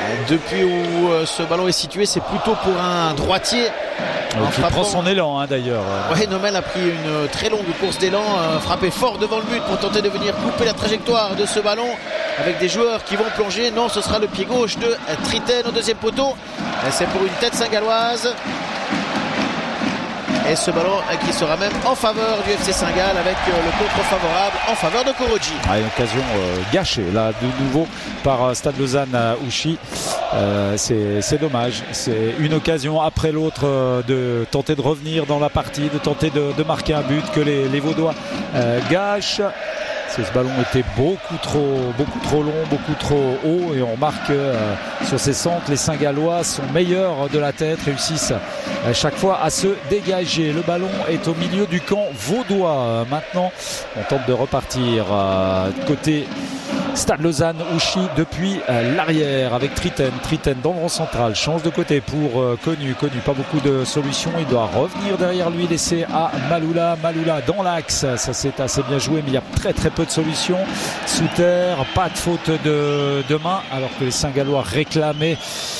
depuis où ce ballon est situé, c'est plutôt pour un droitier. Qui prend son élan d'ailleurs. Oui, Nomel a pris une très longue course d'élan, frappé fort devant le but pour tenter de venir couper la trajectoire de ce ballon avec des joueurs qui vont plonger. Non, ce sera le pied gauche de Triten au deuxième poteau. C'est pour une tête saint-galloise. Et ce ballon qui sera même en faveur du FC Saint-Gall avec le contre favorable en faveur de Koroji. Une occasion gâchée là de nouveau par Stade Lausanne Ouchy. C'est dommage. C'est une occasion après l'autre de tenter de revenir dans la partie, de tenter de marquer un but que les Vaudois gâchent. Ce ballon était beaucoup trop long, beaucoup trop haut, et on remarque sur ces centres, les Saint-Gallois sont meilleurs de la tête, réussissent chaque fois à se dégager. Le ballon est au milieu du camp vaudois. Maintenant, on tente de repartir côté Stade Lausanne Ouchy depuis l'arrière avec Triten dans le rond central, change de côté pour Connu, pas beaucoup de solutions, il doit revenir derrière lui, laisser à Maloula dans l'axe, ça c'est assez bien joué, mais il y a très peu de solutions. Sous terre, pas de faute de main, alors que les Saint-Gallois réclamaient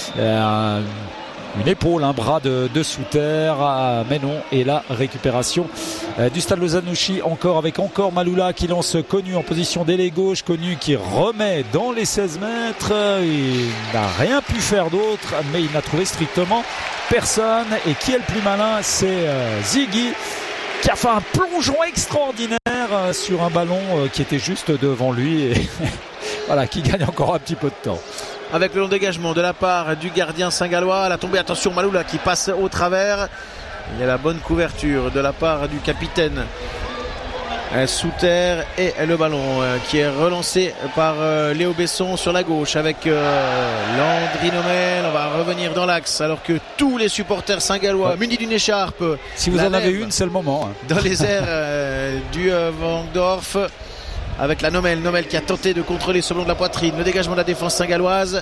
une épaule, un bras de sous terre, mais non. Et la récupération du Stade Lausanne Ouchy avec Maloula qui lance Connu en position d'ailier gauche. Connu qui remet dans les 16 mètres. Il n'a rien pu faire d'autre, mais il n'a trouvé strictement personne. Et qui est le plus malin? C'est Ziggy, qui a fait un plongeon extraordinaire sur un ballon qui était juste devant lui. Et voilà, qui gagne encore un petit peu de temps. Avec le long dégagement de la part du gardien saint-gallois, la tombée, attention, Maloula qui passe au travers. Il y a la bonne couverture de la part du capitaine sous terre, et le ballon qui est relancé par Léo Besson sur la gauche avec Landry Nomel. On va revenir dans l'axe alors que tous les supporters saint-gallois munis d'une écharpe, si vous en avez une, c'est le moment, dans les airs du Vangdorf. Avec la Nomel qui a tenté de contrôler ce ballon de la poitrine, le dégagement de la défense saint-galloise.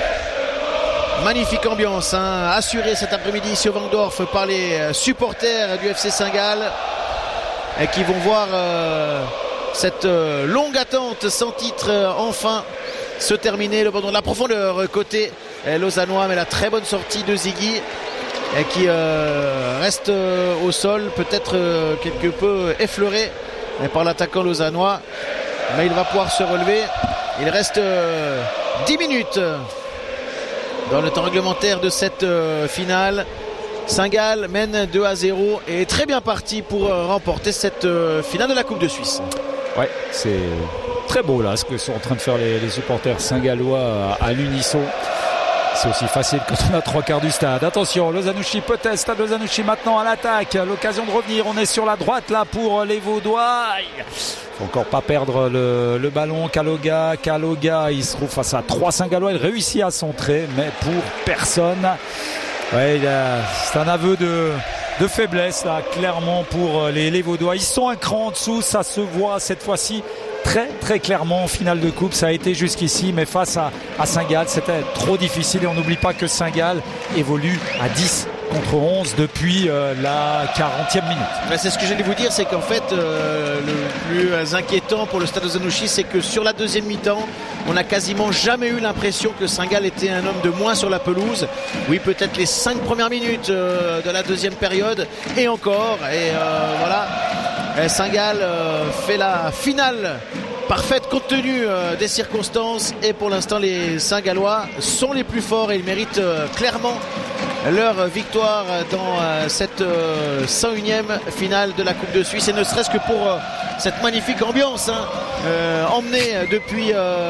Magnifique ambiance assurée cet après-midi ici au Vangdorf par les supporters du FC Saint-Gall, et qui vont voir cette longue attente sans titre enfin se terminer. Le ballon de la profondeur côté lausannois, mais la très bonne sortie de Ziggy qui reste au sol, peut-être quelque peu effleuré par l'attaquant lausannois, mais il va pouvoir se relever. Il reste 10 minutes dans le temps réglementaire de cette finale. Saint-Gall mène 2-0 et est très bien parti pour remporter cette finale de la Coupe de Suisse. Ouais, c'est très beau là ce que sont en train de faire les supporters saint-gallois à l'unisson. C'est aussi facile quand on a 3/4 du stade. Attention, Lausanne Ouchy peut-être, Stade Lausanne Ouchy maintenant à l'attaque. L'occasion de revenir, on est sur la droite là pour les Vaudois. Faut encore pas perdre le ballon. Kaloga, il se trouve face à 3 Saint-Gallois. Il réussit à centrer, mais pour personne. Ouais, c'est un aveu de faiblesse là, clairement pour les Vaudois. Ils sont un cran en dessous, ça se voit cette fois-ci très clairement en finale de coupe. Ça a été jusqu'ici, mais face à Saint-Gall, c'était trop difficile. Et on n'oublie pas que Saint-Gall évolue à 10 contre 11 depuis la 40e minute. C'est ce que j'allais vous dire, c'est qu'en fait le plus inquiétant pour le Stade Lausanne Ouchy, c'est que sur la deuxième mi-temps, on n'a quasiment jamais eu l'impression que Saint-Gall était un homme de moins sur la pelouse. Oui, peut-être les 5 premières minutes de la deuxième période, et encore, et voilà, Saint-Gall fait la finale parfaite compte tenu des circonstances, et pour l'instant les Saint-Gallois sont les plus forts et ils méritent clairement leur victoire dans cette 101e finale de la Coupe de Suisse, et ne serait-ce que pour cette magnifique ambiance emmenée depuis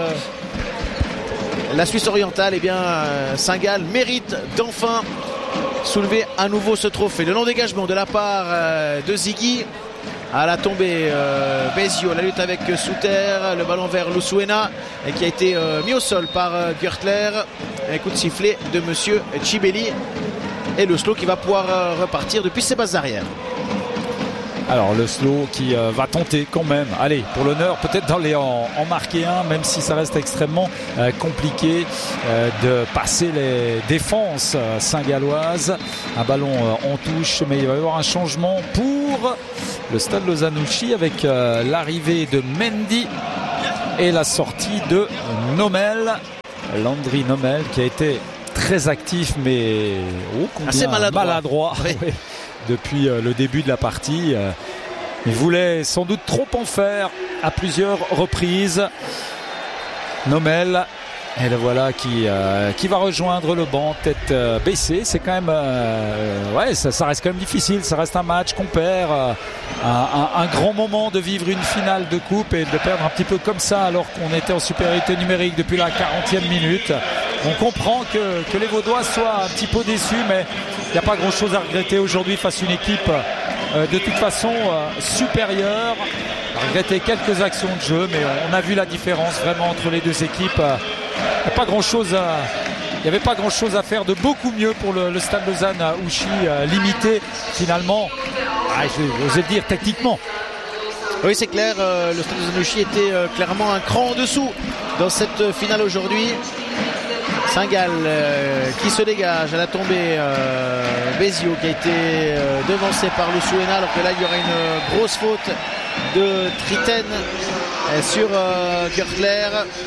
la Suisse orientale. Et bien Saint-Gall mérite d'enfin soulever à nouveau ce trophée. Le long dégagement de la part de Ziggy. À la tombée, Bézio, la lutte avec Souter, le ballon vers Lusuena qui a été mis au sol par Gertler. Un coup de sifflet de monsieur Chibeli, et le slow qui va pouvoir repartir depuis ses bases arrières. Alors le slow qui va tenter quand même, allez, pour l'honneur, peut-être d'aller en marquer un, même si ça reste extrêmement compliqué de passer les défenses saint-galloises. Un ballon en touche, mais il va y avoir un changement pour le Stade Lausanne Ouchy avec l'arrivée de Mendy et la sortie de Nomel. Landry Nomel qui a été très actif mais assez maladroit oui. Depuis le début de la partie. Il voulait sans doute trop en faire à plusieurs reprises. Nomel, et le voilà qui va rejoindre le banc tête baissée. C'est quand même ça reste quand même difficile, ça reste un match qu'on perd, un grand moment de vivre une finale de coupe et de perdre un petit peu comme ça alors qu'on était en supériorité numérique depuis la 40e minute. On comprend que les Vaudois soient un petit peu déçus, mais il n'y a pas grand chose à regretter aujourd'hui face à une équipe de toute façon supérieure. On a regretté quelques actions de jeu, mais on a vu la différence vraiment entre les deux équipes. Il n'y avait pas grand chose à faire de beaucoup mieux pour le Stade Lausanne à Ouchy, limité finalement, je vais dire techniquement. Oui, c'est clair, le Stade Lausanne Ouchy était clairement un cran en dessous dans cette finale aujourd'hui. Saint-Gall qui se dégage à la tombée, Bézio qui a été devancé par le Souena, alors que là il y aura une grosse faute de Triten sur Gertler.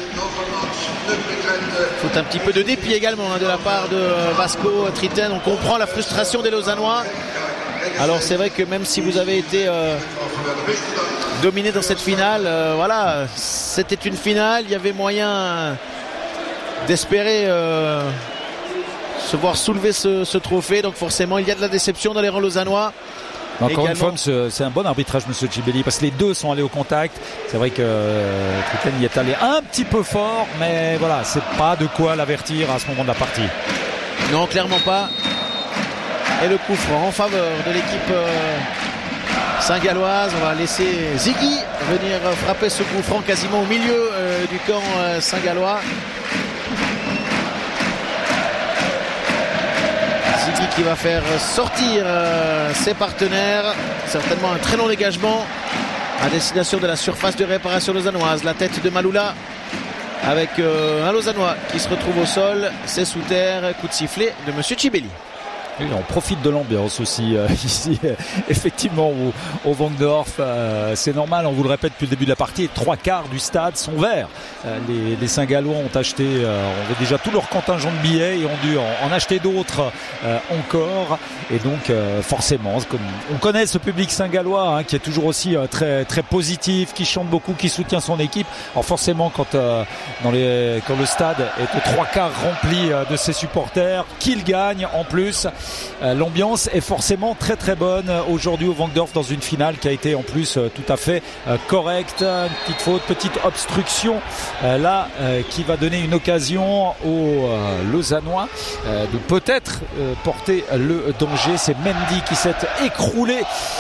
Faut un petit peu de dépit également de la part de Vasco Triten. On comprend la frustration des Lausannois. Alors c'est vrai que même si vous avez été dominé dans cette finale, c'était une finale, il y avait moyen d'espérer se voir soulever ce trophée. Donc forcément il y a de la déception dans les rangs lausannois. Encore une fois, c'est un bon arbitrage, monsieur Cibelli, parce que les deux sont allés au contact. C'est vrai que Triten y est allé un petit peu fort, mais voilà, c'est pas de quoi l'avertir à ce moment de la partie. Non, clairement pas. Et le coup franc en faveur de l'équipe saint-galloise. On va laisser Ziggy venir frapper ce coup franc quasiment au milieu du camp saint-gallois. Ziggy qui va faire sortir ses partenaires. Certainement un très long dégagement à destination de la surface de réparation lausannoise. La tête de Maloula avec un Lausannois qui se retrouve au sol. C'est sous terre. Coup de sifflet de monsieur Cibelli. Oui, on profite de l'ambiance aussi ici, effectivement au Vangdorf. C'est normal, on vous le répète depuis le début de la partie, 3/4 du stade sont verts. Les Saint-Gallois ont acheté ont déjà tout leur contingent de billets et ont dû en acheter d'autres encore. Et donc forcément, comme on connaît ce public Saint-Gallois qui est toujours aussi très, très positif, qui chante beaucoup, qui soutient son équipe. Alors forcément quand le stade est aux 3/4 rempli de ses supporters, qu'il gagne en plus, l'ambiance est forcément très très bonne aujourd'hui au Vangdorf dans une finale qui a été en plus tout à fait correcte. Une petite faute, petite obstruction qui va donner une occasion aux Lausannois de peut-être porter le danger. C'est Mendy qui s'est écroulé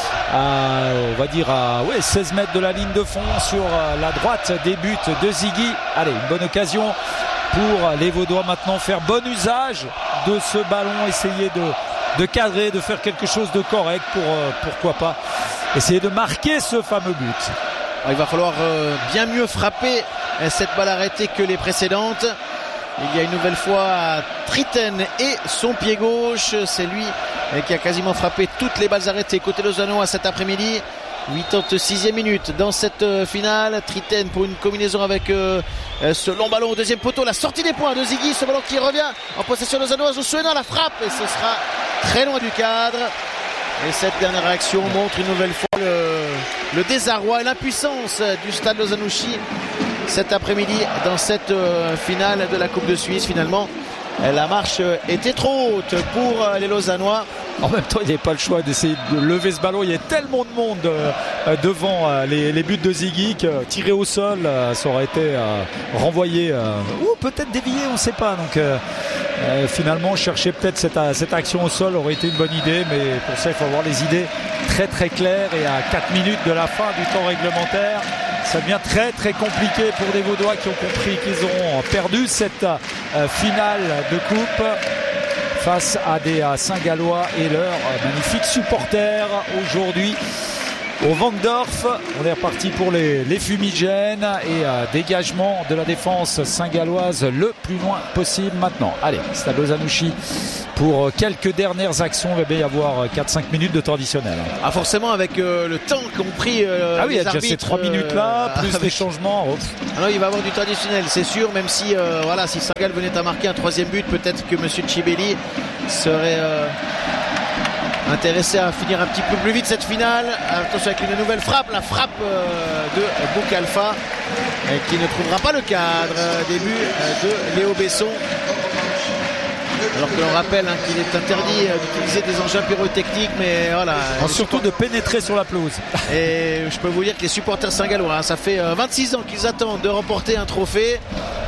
on va dire à 16 mètres de la ligne de fond sur la droite des buts de Ziggy. Allez, une bonne occasion pour les Vaudois maintenant faire bon usage de ce ballon, essayer de cadrer, de faire quelque chose de correct pour pourquoi pas essayer de marquer ce fameux but. Alors, il va falloir bien mieux frapper cette balle arrêtée que les précédentes. Il y a une nouvelle fois Triten et son pied gauche. C'est lui qui a quasiment frappé toutes les balles arrêtées côté lausannois cet après-midi. 86e minute dans cette finale. Triten pour une combinaison avec ce long ballon au deuxième poteau. La sortie des points de Ziggy. Ce ballon qui revient en possession lausannoise. Souena la frappe et ce sera très loin du cadre. Et cette dernière action montre une nouvelle fois le désarroi et l'impuissance du Stade Lausanne-Ouchy cet après-midi dans cette finale de la Coupe de Suisse. Finalement, la marche était trop haute pour les Lausannois. En même temps, il n'y avait pas le choix d'essayer de lever ce ballon. Il y a tellement de monde devant les buts de Ziggy que tirer au sol, ça aurait été renvoyé ou peut-être dévié, on ne sait pas. Donc finalement, chercher peut-être cette action au sol aurait été une bonne idée. Mais pour ça, il faut avoir les idées très très claires. Et à 4 minutes de la fin du temps réglementaire, ça devient très très compliqué pour des Vaudois qui ont compris qu'ils auront perdu cette finale de coupe face à des Saint-Gallois et leurs magnifiques supporters aujourd'hui. au Vangdorf. On est reparti pour les fumigènes et dégagement de la défense saint-galloise le plus loin possible maintenant. Allez, Stade Lozanouchi pour quelques dernières actions. Il va bien y avoir 4-5 minutes de temps additionnel. Ah, forcément, avec le temps qu'ont pris il y a déjà ces 3 minutes là, plus avec les changements. Alors, il va y avoir du temps additionnel, c'est sûr, même si si Saint-Gall venait à marquer un troisième but, peut-être que M. Chibeli serait intéressé à finir un petit peu plus vite cette finale. Attention avec une nouvelle frappe, la frappe de Boukalfa qui ne trouvera pas le cadre. Début de Léo Besson. Alors que l'on rappelle qu'il est interdit d'utiliser des engins pyrotechniques, mais voilà. Surtout de pénétrer sur la pelouse. Et je peux vous dire que les supporters saint-gallois, ça fait 26 ans qu'ils attendent de remporter un trophée.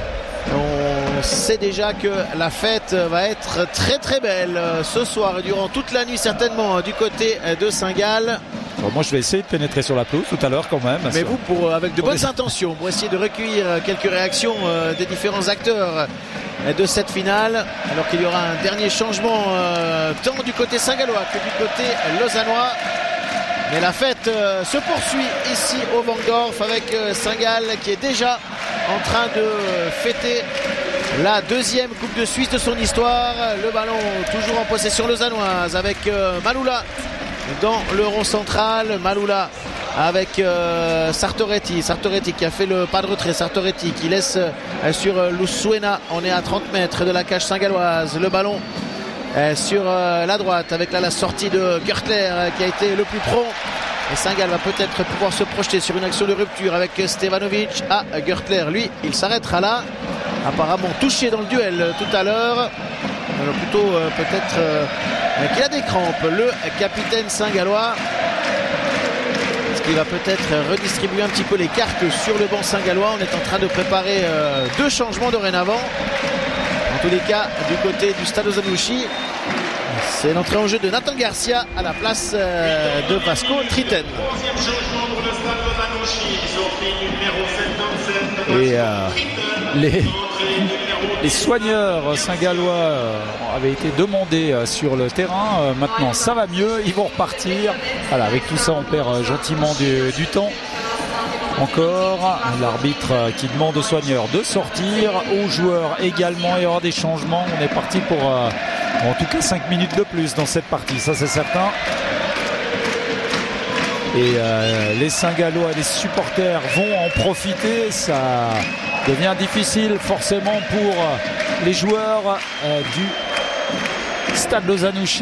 On sait déjà que la fête va être très très belle ce soir et durant toute la nuit certainement du côté de Saint-Gall. Bon, moi je vais essayer de pénétrer sur la pelouse tout à l'heure quand même. Mais vous, avec de bonnes intentions, pour essayer de recueillir quelques réactions des différents acteurs de cette finale, alors qu'il y aura un dernier changement tant du côté saint-gallois que du côté lausannois. Mais la fête se poursuit ici au Vangdorf avec Saint-Gall qui est déjà en train de fêter la deuxième Coupe de Suisse de son histoire. Le ballon toujours en possession lausannoise avec Maloula dans le rond central. Maloula avec Sartoretti qui a fait le pas de retrait. Sartoretti qui laisse sur Lusuena. On est à 30 mètres de la cage saint-galloise. Le ballon sur la droite avec la sortie de Gertler qui a été le plus prompt. Et Saint-Gall va peut-être pouvoir se projeter sur une action de rupture avec Stevanovic. Gertler, lui, il s'arrêtera là. Apparemment touché dans le duel tout à l'heure. Alors plutôt peut-être qu'il a des crampes. Le capitaine saint-gallois. Est-ce qu'il va peut-être redistribuer un petit peu les cartes sur le banc saint-gallois? On est en train de préparer 2 changements dorénavant. En tous les cas, du côté du Stade Lozanouchi, c'est l'entrée en jeu de Nathan Garcia à la place de Vasco Triten. Et les soigneurs saint-gallois avaient été demandés sur le terrain. Maintenant, ça va mieux. Ils vont repartir. Voilà, avec tout ça, on perd gentiment du temps. Encore l'arbitre qui demande aux soigneurs de sortir, aux joueurs également. Il y aura des changements. On est parti pour en tout cas 5 minutes de plus dans cette partie, ça c'est certain. Et les Saint-Gallois, les supporters vont en profiter. Ça devient difficile forcément pour les joueurs du Stade Lozanouchi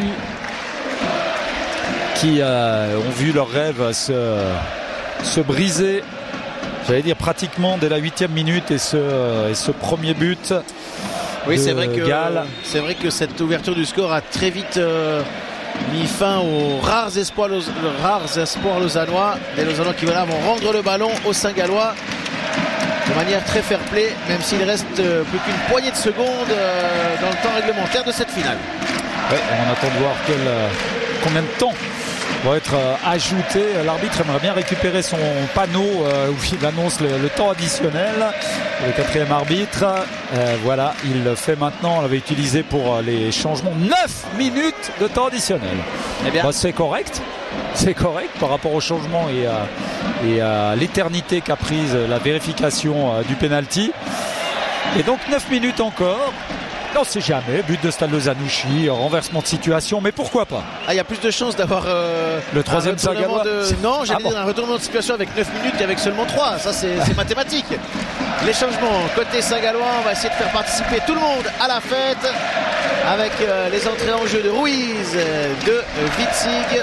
qui ont vu leur rêve se briser. J'allais dire pratiquement dès la 8e minute et ce premier but. Oui, c'est vrai que cette ouverture du score a très vite mis fin aux rares espoirs lausannois. Les Lausannois qui vont rendre le ballon aux Saint-Gallois de manière très fair-play, même s'il reste plus qu'une poignée de secondes dans le temps réglementaire de cette finale. Ouais, on attend de voir combien de temps va être ajouté. L'arbitre aimerait bien récupérer son panneau où il annonce le temps additionnel. Le 4e arbitre, voilà, il le fait maintenant. On l'avait utilisé pour les changements. 9 minutes de temps additionnel. Eh bien, c'est correct. C'est correct par rapport au changement et à l'éternité qu'a prise la vérification du penalty. Et donc 9 minutes encore. On ne sait jamais, but de Stade Lozanouchi, renversement de situation, mais pourquoi pas? Il y a plus de chances d'avoir le 3e Saint-Gallois. Non, j'allais dire un retournement de situation avec 9 minutes qu'avec seulement 3. Ça, c'est mathématique. Les changements côté Saint-Gallois, on va essayer de faire participer tout le monde à la fête avec les entrées en jeu de Ruiz, de Witzig.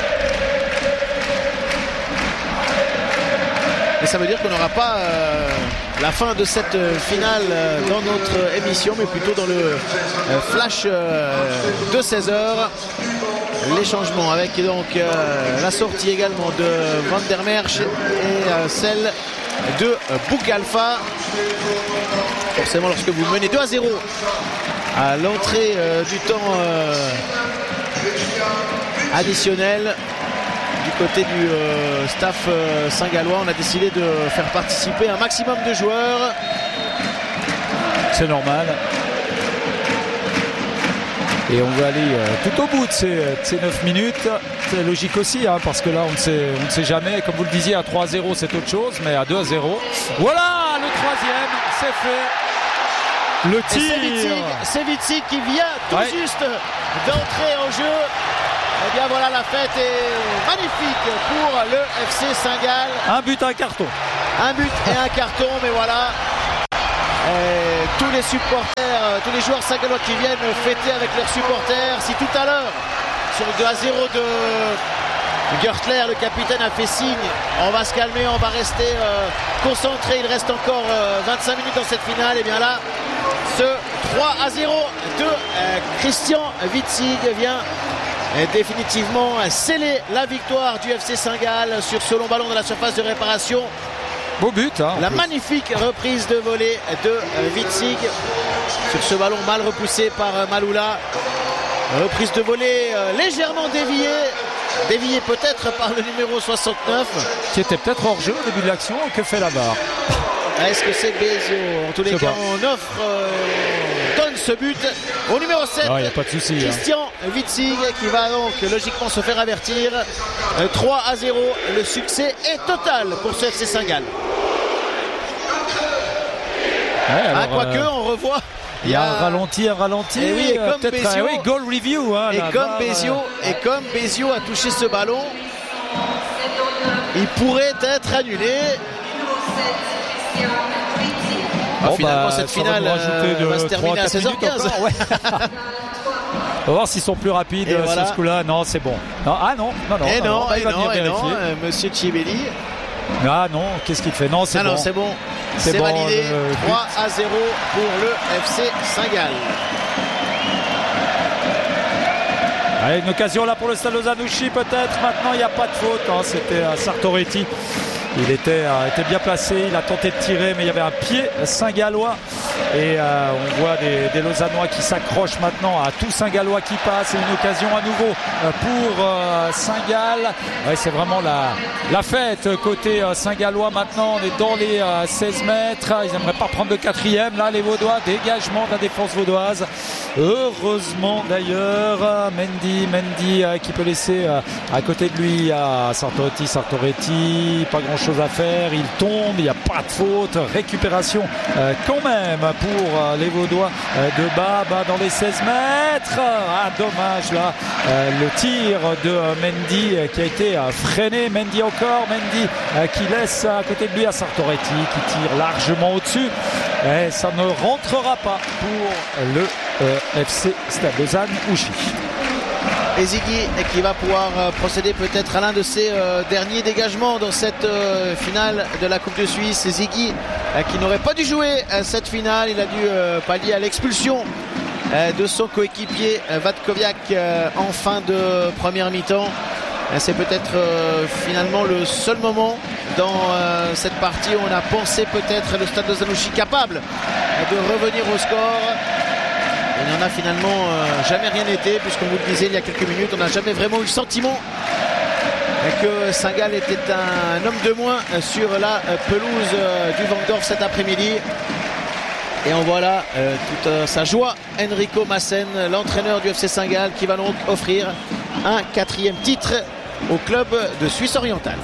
Et ça veut dire qu'on n'aura pas la fin de cette finale dans notre émission, mais plutôt dans le flash de 16h. Les changements avec donc la sortie également de Van der Merch et celle de Boukalfa. Forcément, lorsque vous menez 2-0 à l'entrée du temps additionnel, du côté du staff saint-gallois, on a décidé de faire participer un maximum de joueurs. C'est normal. Et on veut aller tout au bout de ces 9 minutes. C'est logique aussi, hein, parce que là, on ne sait jamais. Comme vous le disiez, à 3-0, c'est autre chose, mais à 2-0. Voilà, le troisième, c'est fait. Le tir. C'est Witzig qui vient tout juste d'entrer en jeu. Eh bien voilà, la fête est magnifique pour le FC Saint-Gall. Un but, un carton. Un but et un carton, mais voilà. Tous les supporters, tous les joueurs saint-gallois qui viennent fêter avec leurs supporters. Si tout à l'heure, sur le 2-0 de Gertler, le capitaine a fait signe, on va se calmer, on va rester concentré, il reste encore 25 minutes dans cette finale, et bien là, ce 3-0 de Christian Witzig vient définitivement sceller la victoire du FC Saint-Gall sur ce long ballon de la surface de réparation. Beau but, hein, la magnifique reprise de volée de Witzig sur ce ballon mal repoussé par Maloula. Reprise de volée légèrement déviée peut-être par le numéro 69. Qui était peut-être hors jeu au début de l'action. Que fait la barre? Est-ce que c'est Bézio? En tous les cas, on donne ce but au numéro 7. Il n'y a pas de souci. Christian Witzig qui va donc logiquement se faire avertir. 3-0. Le succès est total pour ce FC Saint-Gall. Quoique, on revoit. Il y a un ralenti. Et oui, et comme Bézio, goal review. Hein, et comme Bézio a touché ce ballon, il pourrait être annulé. Finalement, cette finale va se terminer à 16h15. On va voir s'ils sont plus rapides sur ce coup-là. Non, c'est bon. Non, Monsieur Chibelli. Ah non, qu'est-ce qu'il fait? Non, c'est bon. Non, c'est bon. C'est bon, validé. 3-0 pour le FC Saint-Gall. Allez, une occasion là pour le Stade Lausanne-Ouchy peut-être. Maintenant, il n'y a pas de faute. Hein. C'était Sartoretti. Il était bien placé, il a tenté de tirer, mais il y avait un pied Saint-Gallois. Et on voit des Lausannois qui s'accrochent maintenant à tout Saint-Gallois qui passe. Et une occasion à nouveau pour Saint-Gall. Ouais, c'est vraiment la fête côté Saint-Gallois maintenant. On est dans les 16 mètres. Ils n'aimeraient pas prendre le quatrième. Là, les Vaudois, dégagement de la défense vaudoise. Heureusement d'ailleurs, Mendy qui peut laisser à côté de lui à Sartoretti. Pas grand chose à faire, il tombe, il n'y a pas de faute, récupération quand même pour les Vaudois de bas dans les 16 mètres. Dommage là, le tir de Mendy qui a été freiné. Mendy qui laisse à côté de lui à Sartoretti qui tire largement au-dessus. Et ça ne rentrera pas pour le FC Stade Lausanne-Ouchy. Et Ziggy qui va pouvoir procéder peut-être à l'un de ses derniers dégagements dans cette finale de la Coupe de Suisse. Et Ziggy qui n'aurait pas dû jouer cette finale, il a dû pallier à l'expulsion de son coéquipier Vatkoviak en fin de première mi-temps. C'est peut-être finalement le seul moment dans cette partie où on a pensé peut-être le Stade Lausanne-Ouchy capable de revenir au score. Il n'en a finalement jamais rien été, puisqu'on vous le disait il y a quelques minutes, on n'a jamais vraiment eu le sentiment que Saint-Gall était un homme de moins sur la pelouse du Vangdorf cet après-midi. Et on voit là toute sa joie, Enrico Massen, l'entraîneur du FC Saint-Gall, qui va donc offrir un 4e titre au club de Suisse orientale.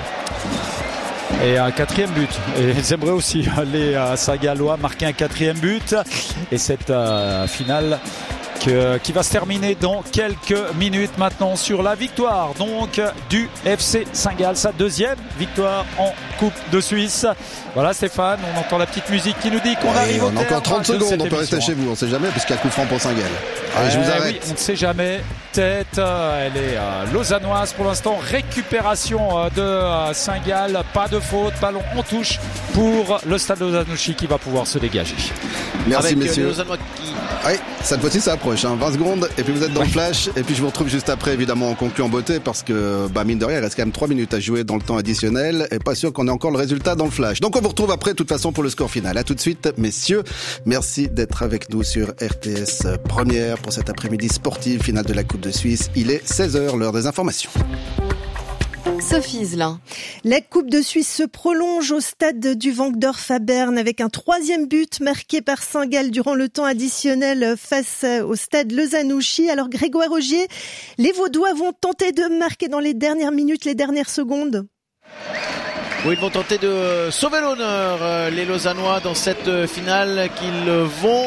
Et un 4e but. Et ils aimeraient aussi les Saint-Gallois marquer un 4e but. Et cette finale qui va se terminer dans quelques minutes maintenant sur la victoire donc du FC Saint-Gall, sa 2e victoire en Coupe de Suisse. Voilà Stéphane, on entend la petite musique qui nous dit qu'on arrive au terme. On a encore 30 secondes, on peut rester chez vous, on ne sait jamais parce qu'il y a coup franc pour Saint-Gall. Allez, je vous arrête. Oui, on ne sait jamais. Tête, elle est lausannoise pour l'instant. Récupération de Saint-Gall, pas de faute, ballon en touche pour le Stade Lausanne-Ouchy qui va pouvoir se dégager. Merci avec messieurs. Oui, cette fois-ci ça approche, 20 secondes et puis vous êtes dans le flash et puis je vous retrouve juste après évidemment en conclu en beauté parce que mine de rien il reste quand même 3 minutes à jouer dans le temps additionnel et pas sûr qu'on ait encore le résultat dans le flash. Donc on vous retrouve après de toute façon pour le score final. À tout de suite messieurs, merci d'être avec nous sur RTS Première pour cet après-midi sportif finale de la Coupe de Suisse. Il est 16h, l'heure des informations. Sophie Iselin. La Coupe de Suisse se prolonge au stade du Wankdorf à Berne avec un 3e but marqué par Saint-Gall durant le temps additionnel face au stade Lausanne-Ouchy. Alors Grégoire Augier, les Vaudois vont tenter de marquer dans les dernières minutes, les dernières secondes. Oui, ils vont tenter de sauver l'honneur, les Lausannois, dans cette finale qu'ils vont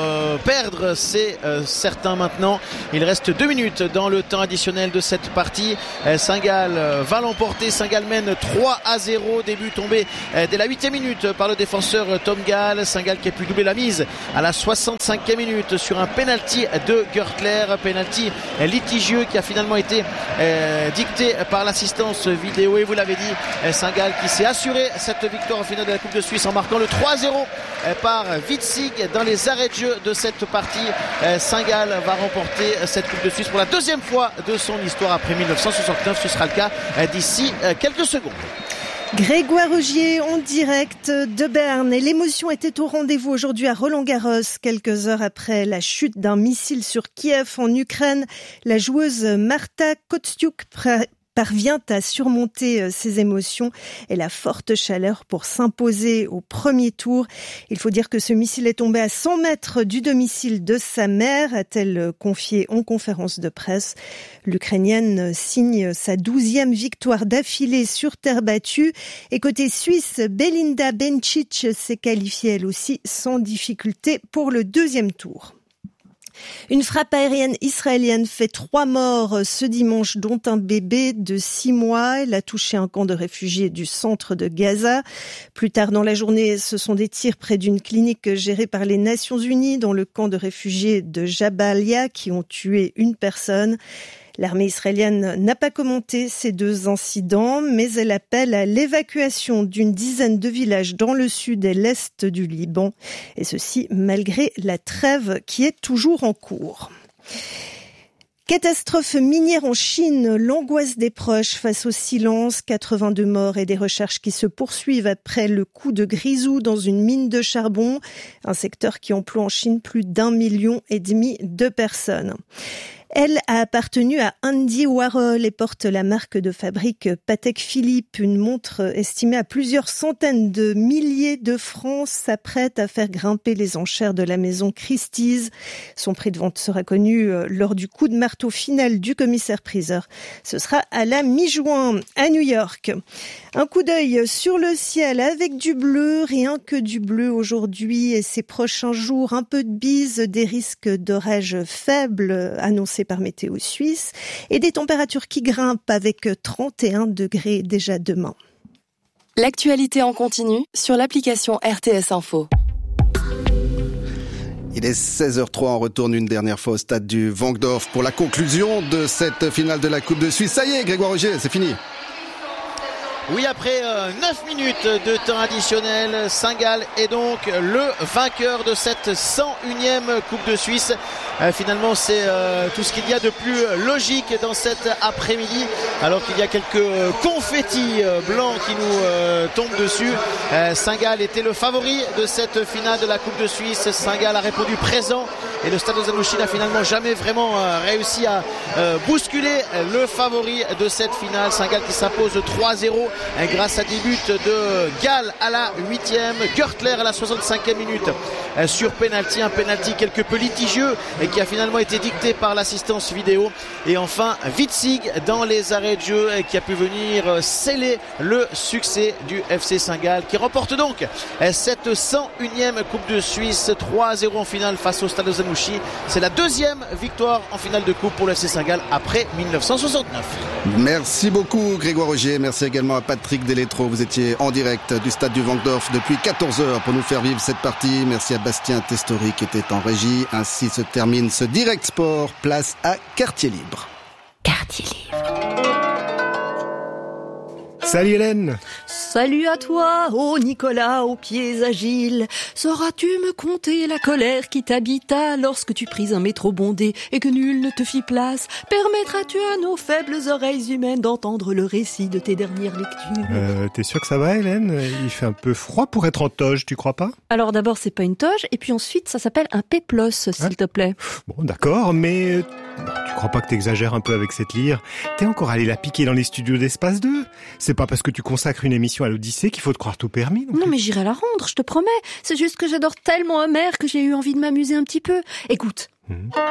perdre, c'est certain maintenant. Il reste 2 minutes dans le temps additionnel de cette partie. Saint-Gall va l'emporter. Saint-Gall mène 3-0. Début tombé dès la 8e minute par le défenseur Tom Gall. Saint-Gall qui a pu doubler la mise à la 65e minute sur un penalty de Gertler. Penalty litigieux qui a finalement été dicté par l'assistance vidéo. Et vous l'avez dit, Saint-Gall qui s'est assuré cette victoire en finale de la Coupe de Suisse en marquant le 3-0 par Witzig dans les arrêts de jeu de cette partie. Saint-Gall va remporter cette Coupe de Suisse pour la 2e fois de son histoire après 1969. Ce sera le cas d'ici quelques secondes. Grégoire Augier en direct de Berne. Et l'émotion était au rendez-vous aujourd'hui à Roland-Garros. Quelques heures après la chute d'un missile sur Kiev en Ukraine, la joueuse Marta Kostyuk parvient à surmonter ses émotions et la forte chaleur pour s'imposer au premier tour. Il faut dire que ce missile est tombé à 100 mètres du domicile de sa mère, a-t-elle confié en conférence de presse. L'Ukrainienne signe sa 12e victoire d'affilée sur terre battue. Et côté suisse, Belinda Bencic s'est qualifiée elle aussi sans difficulté pour le 2e tour. Une frappe aérienne israélienne fait 3 morts ce dimanche, dont un bébé de 6 mois. Elle a touché un camp de réfugiés du centre de Gaza. Plus tard dans la journée, ce sont des tirs près d'une clinique gérée par les Nations Unies dans le camp de réfugiés de Jabalia qui ont tué une personne. L'armée israélienne n'a pas commenté ces 2 incidents, mais elle appelle à l'évacuation d'une dizaine de villages dans le sud et l'est du Liban. Et ceci malgré la trêve qui est toujours en cours. Catastrophe minière en Chine, l'angoisse des proches face au silence, 82 morts et des recherches qui se poursuivent après le coup de grisou dans une mine de charbon, un secteur qui emploie en Chine plus d'1,5 million de personnes. Elle a appartenu à Andy Warhol et porte la marque de fabrique Patek Philippe. Une montre estimée à plusieurs centaines de milliers de francs s'apprête à faire grimper les enchères de la maison Christie's. Son prix de vente sera connu lors du coup de marteau final du commissaire-priseur. Ce sera à la mi-juin à New York. Un coup d'œil sur le ciel avec du bleu, rien que du bleu aujourd'hui et ces prochains jours. Un peu de bise, des risques d'orage faibles annoncés par Météo Suisse et des températures qui grimpent avec 31 degrés déjà demain. L'actualité en continu sur l'application RTS Info. Il est 16h03, on retourne une dernière fois au stade du Wankdorf pour la conclusion de cette finale de la Coupe de Suisse. Ça y est, Grégoire Augier, c'est fini. Oui, après 9 minutes de temps additionnel, Saint-Gall est donc le vainqueur de cette 101e Coupe de Suisse. Finalement, c'est tout ce qu'il y a de plus logique dans cet après-midi, alors qu'il y a quelques confettis blancs qui nous tombent dessus. Saint-Gall était le favori de cette finale de la Coupe de Suisse. Saint-Gall a répondu présent et le Stade Lausanne-Ouchy n'a finalement jamais vraiment réussi à bousculer le favori de cette finale. Saint-Gall qui s'impose 3-0 grâce à des buts de Gall à la 8e, Gertler à la 65e minute sur penalty, un penalty quelque peu litigieux et qui a finalement été dicté par l'assistance vidéo. Et enfin Witzig dans les arrêts de jeu qui a pu venir sceller le succès du FC Saint-Gall qui remporte donc cette 101e Coupe de Suisse, 3-0 en finale face au Stade Lausanne-Ouchy. C'est la 2e victoire en finale de coupe pour le FC Saint-Gall après 1969. Merci beaucoup Grégoire Augier, merci également à Patrick Delétro. Vous étiez en direct du stade du Wankdorf depuis 14h pour nous faire vivre cette partie. Merci à Bastien Testori qui était en régie. Ainsi se termine ce Direct Sport. Place à Quartier Libre. Quartier Libre. Salut Hélène. Salut à toi, ô Nicolas, aux pieds agiles. Sauras-tu me conter la colère qui t'habita lorsque tu pris un métro bondé et que nul ne te fit place? Permettras-tu à nos faibles oreilles humaines d'entendre le récit de tes dernières lectures? T'es sûr que ça va Hélène? Il fait un peu froid pour être en toge, tu crois pas? Alors d'abord c'est pas une toge et puis ensuite ça s'appelle un péplos, s'il te plaît. Bon d'accord, mais tu crois pas que t'exagères un peu avec cette lyre? T'es encore allé la piquer dans les studios d'Espace 2? C'est pas parce que tu consacres une émission à l'Odyssée qu'il faut te croire tout permis. Non mais j'irai la rendre, je te promets. C'est juste que j'adore tellement Homère que j'ai eu envie de m'amuser un petit peu. Écoute.